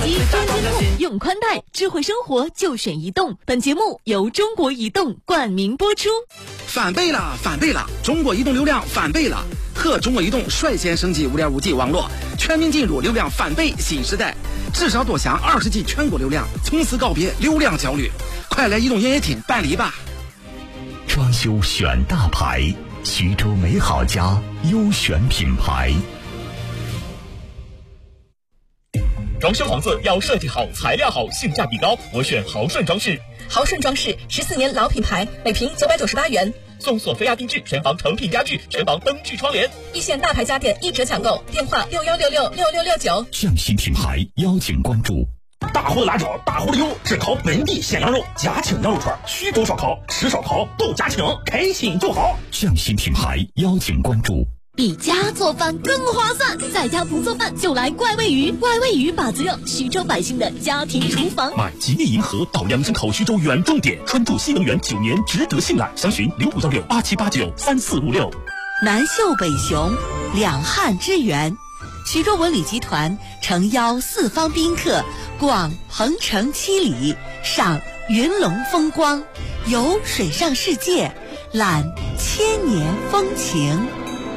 机装监控用宽带，智慧生活就选移动。本节目由中国移动冠名播出。 翻倍了，翻倍了！中国移动流量翻倍了，和中国移动率先升级 5.5G 网络，全面进入流量翻倍新时代，至少多享20G 全国流量，从此告别流量焦虑。快来移动营业厅办理吧！ 装修选大牌，徐州美好家优选品牌。 装修房子要设计好、材料好、性价比高，我选豪顺装饰。 豪顺装饰14年老品牌，每平998元， 送索菲亚定制，全房成品家具，全房灯具窗帘。 一线大牌家电1折抢购，电话61666669。 匠心品牌邀请关注。 大货的辣椒，大货的油，只靠本地鲜羊肉，家庆羊肉串，徐州烧烤，吃烧烤都家庆，开心就好。 匠心品牌邀请关注。 比家做饭更划算，在家不做饭就来怪味鱼，怪味鱼把子肉，徐州百姓的家庭厨房。 买吉利银河到良深口徐州原重点，专注新能源9年，值得信赖。详询651687893456。 南秀北雄，两汉之源。徐州文旅集团诚邀四方宾客逛鹏城7里，赏云龙风光，游水上世界，览千年风情。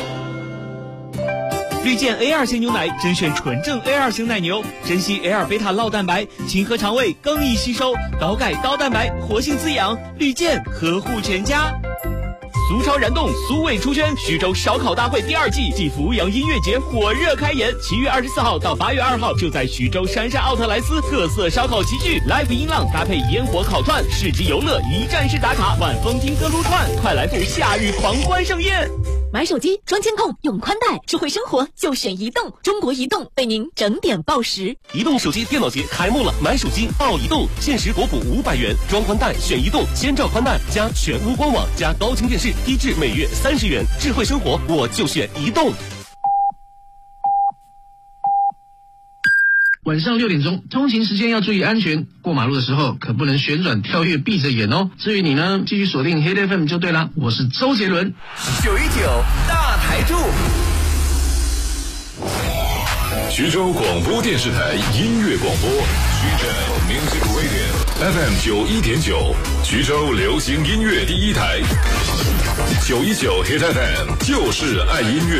绿箭 A2 型牛奶甄选纯正 A2 型奶牛，珍稀 A2 贝塔酪蛋白，清和肠胃，更易吸收，高钙高蛋白，活性滋养。绿箭呵护全家。苏超燃动，苏味出圈，徐州烧烤大会第2季暨阜阳音乐节火热开演，7月24号到8月2号，就在徐州杉杉奥特莱斯特色烧烤齐聚 ，live 音浪搭配烟火烤串，市集游乐一站式打卡，晚风听歌撸串，快来赴夏日狂欢盛宴！ 买手机装监控用宽带，智慧生活就选移动。中国移动为您整点报时。 移动手机电脑节开幕了，买手机报移动，限时国补500元，装宽带选移动，千兆宽带加全屋官网加高清电视，低至每月30元。智慧生活我就选移动。 晚上6点钟，通勤时间要注意安全，过马路的时候可不能旋转跳跃闭着眼哦。至于你呢，继续锁定 Hit FM 就对了。我是周杰伦 ，919大台柱， 徐州广播电视台音乐广播，徐州 Music Radio FM 91.9，徐州流行音乐第1台，919 Hit FM 就是爱音乐。